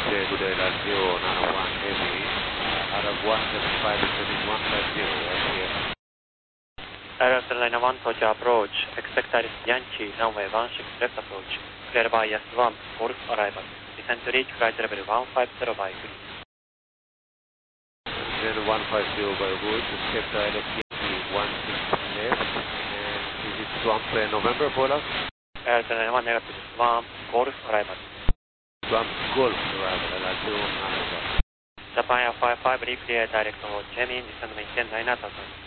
good day, Lazio 91 heavy, out of 175 descending 150, yes. Airline 1 Tokyo approach, expect Iris Yankee, runway 16 left approach, clear by S1, Golf arrival, descend to reach flight level 150 by green. Then 150 by good, expect Iris Yankee 16 left, and is it swamp November for us? Airline 1 negative swamp, Golf arrival. Swamp Golf arrival, Lazio 91. Japan Air 55, reclear direct to Ho Chi Minh, descend maintain 9000.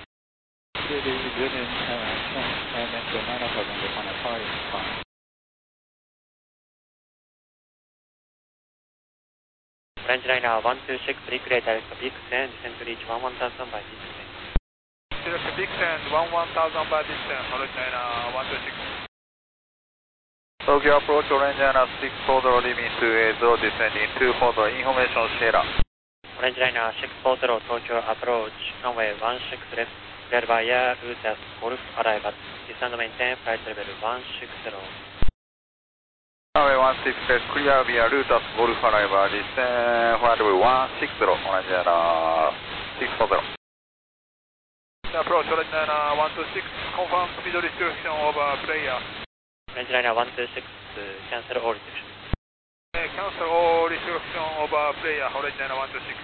Orange liner 126, reclear direct to Bixen, descend to reach 11000 by Bixen. Direct to Bixen, 11000 by Bixen, Orange liner 126. Tokyo approach, Orange liner 640, leaving 280, descending 240, information Sierra. Orange liner 640, Tokyo approach, runway 16 left, clear by air, route as Golf arrival, descend maintain flight level 160. Runway 16 left, clear via route as Golf arrival, descend flight level 160, Orange liner 640. Approach, Orange liner 126, confirm middle restriction over player. Orange liner 126, cancel all restrictions. Cancel all restriction over player, Orange liner 126.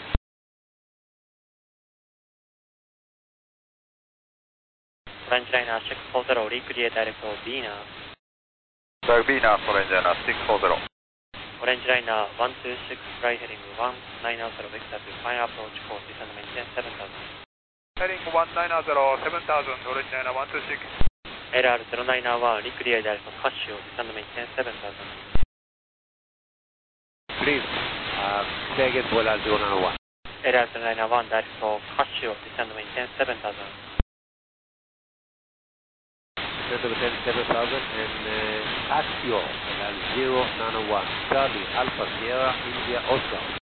Orange liner 640, recreate direct to Venus. Direct Venus, Orange liner 640. Orange liner 126, fly heading 190, vector to final approach course, descend maintain 7000. Heading 190, 7000, Orange liner 126. LR0991, recreate direct to Casio, descend maintain 7000. Please, say again for Lazio 91. LR0991, direct to Casio, descend maintain 7000. Descend maintain 7000 and Casio, Lazio 91, Charlie, Alpha, Sierra, India, Oscar.